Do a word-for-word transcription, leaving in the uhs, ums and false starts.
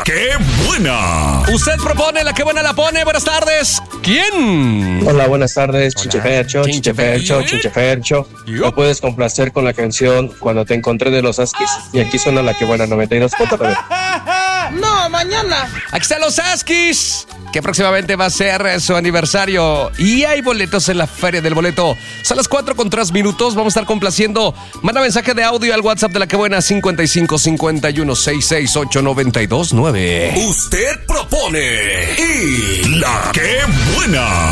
¡Qué buena! Usted propone, la que buena la pone. Buenas tardes. ¿Quién? Hola, buenas tardes, Hola. Chinchefercho, Chinchefercho, Chinchefer- Chinchefercho. Yup. ¿Me puedes complacer con la canción Cuando te encontré de los Askis? Y aquí suena la que buena noventa y dos punto nueve. No, mañana. Aquí están los Askis, que próximamente va a ser su aniversario. Y hay boletos en la Feria del Boleto. Son las cuatro con tres minutos. Vamos a estar complaciendo. Manda mensaje de audio al WhatsApp de la que buena cincuenta y cinco cincuenta y uno sesenta y seis ocho noventa y dos nueve. Usted propone y la que buena.